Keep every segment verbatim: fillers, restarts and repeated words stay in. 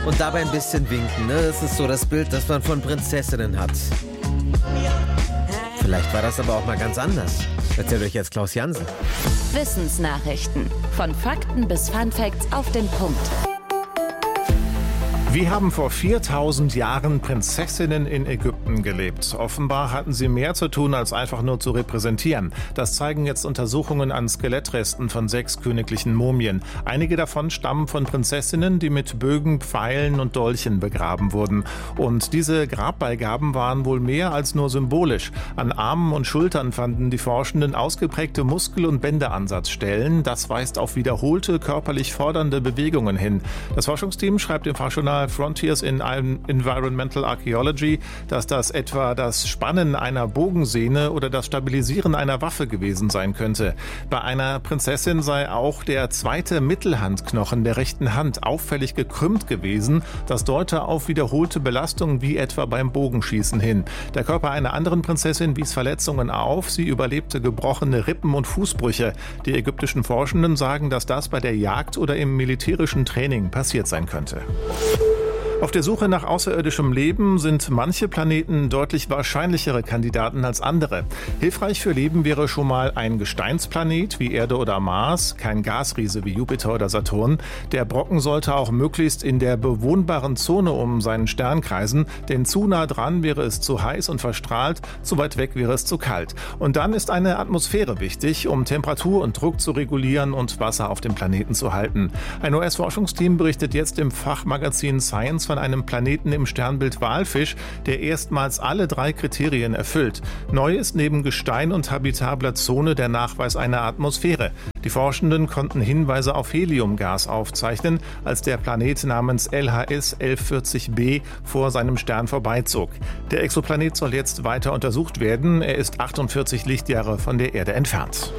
und dabei ein bisschen winken. Ne? Das ist so das Bild, das man von Prinzessinnen hat. Vielleicht war das aber auch mal ganz anders. Erzählt euch jetzt Klaus Jansen. Wissensnachrichten. Von Fakten bis Funfacts auf den Punkt. Wie haben vor viertausend Jahren Prinzessinnen in Ägypten gelebt? Offenbar hatten sie mehr zu tun, als einfach nur zu repräsentieren. Das zeigen jetzt Untersuchungen an Skelettresten von sechs königlichen Mumien. Einige davon stammen von Prinzessinnen, die mit Bögen, Pfeilen und Dolchen begraben wurden. Und diese Grabbeigaben waren wohl mehr als nur symbolisch. An Armen und Schultern fanden die Forschenden ausgeprägte Muskel- und Bänderansatzstellen. Das weist auf wiederholte, körperlich fordernde Bewegungen hin. Das Forschungsteam schreibt im Fachjournal Frontiers in Environmental Archaeology, dass das etwa das Spannen einer Bogensehne oder das Stabilisieren einer Waffe gewesen sein könnte. Bei einer Prinzessin sei auch der zweite Mittelhandknochen der rechten Hand auffällig gekrümmt gewesen. Das deute auf wiederholte Belastungen wie etwa beim Bogenschießen hin. Der Körper einer anderen Prinzessin wies Verletzungen auf. Sie überlebte gebrochene Rippen und Fußbrüche. Die ägyptischen Forschenden sagen, dass das bei der Jagd oder im militärischen Training passiert sein könnte. Auf der Suche nach außerirdischem Leben sind manche Planeten deutlich wahrscheinlichere Kandidaten als andere. Hilfreich für Leben wäre schon mal ein Gesteinsplanet wie Erde oder Mars, kein Gasriese wie Jupiter oder Saturn. Der Brocken sollte auch möglichst in der bewohnbaren Zone um seinen Stern kreisen, denn zu nah dran wäre es zu heiß und verstrahlt, zu weit weg wäre es zu kalt. Und dann ist eine Atmosphäre wichtig, um Temperatur und Druck zu regulieren und Wasser auf dem Planeten zu halten. Ein U S-Forschungsteam berichtet jetzt im Fachmagazin Science von einem Planeten im Sternbild Walfisch, der erstmals alle drei Kriterien erfüllt. Neu ist neben Gestein und habitabler Zone der Nachweis einer Atmosphäre. Die Forschenden konnten Hinweise auf Heliumgas aufzeichnen, als der Planet namens L H S elf vierzig b vor seinem Stern vorbeizog. Der Exoplanet soll jetzt weiter untersucht werden. Er ist achtundvierzig Lichtjahre von der Erde entfernt.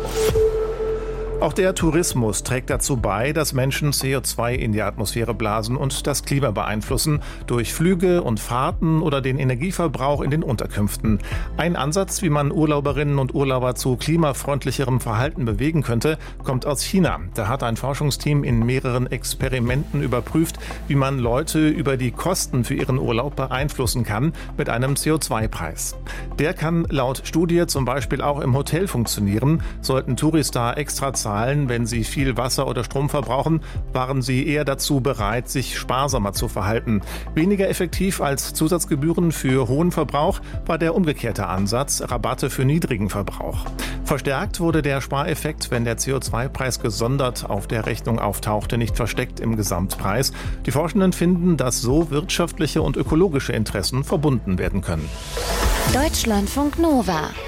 Auch der Tourismus trägt dazu bei, dass Menschen C O zwei in die Atmosphäre blasen und das Klima beeinflussen, durch Flüge und Fahrten oder den Energieverbrauch in den Unterkünften. Ein Ansatz, wie man Urlauberinnen und Urlauber zu klimafreundlicherem Verhalten bewegen könnte, kommt aus China. Da hat ein Forschungsteam in mehreren Experimenten überprüft, wie man Leute über die Kosten für ihren Urlaub beeinflussen kann mit einem C O zwei Preis. Der kann laut Studie zum Beispiel auch im Hotel funktionieren. Sollten Touristen extra zahlen, wenn sie viel Wasser oder Strom verbrauchen, waren sie eher dazu bereit, sich sparsamer zu verhalten. Weniger effektiv als Zusatzgebühren für hohen Verbrauch war der umgekehrte Ansatz, Rabatte für niedrigen Verbrauch. Verstärkt wurde der Spareffekt, wenn der C O zwei Preis gesondert auf der Rechnung auftauchte, nicht versteckt im Gesamtpreis. Die Forschenden finden, dass so wirtschaftliche und ökologische Interessen verbunden werden können. Deutschlandfunk Nova